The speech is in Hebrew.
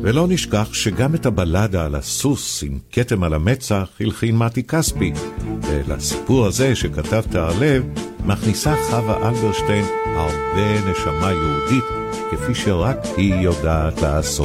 ולא נשכח שגם את הבלדה על הסוס עם כתם על המצח הלחין מתי כספי, ולסיפור הזה שכתב תהרלב מכניסה חווה אלברשטיין הרבה נשמה יהודית, כפי שרק היא יודעת לעשות.